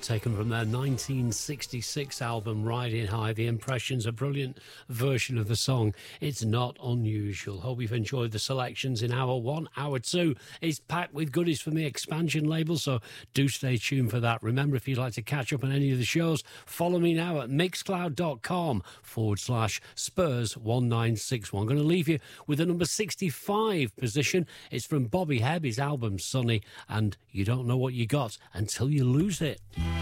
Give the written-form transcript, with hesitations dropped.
taken from their 1966 album Riding High. The Impressions, a brilliant version of the song. It's not unusual. Hope you've enjoyed the selections in hour one. Hour two is packed with goodies from the Expansion label, so do stay tuned for that. Remember, if you'd like to catch up on any of the shows, follow me now at mixcloud.com/Spurs1961. I'm going to leave you with the number 65 position. It's from Bobby Hebb, his album Sunny, and You Don't Know What You Got Until You Lose It.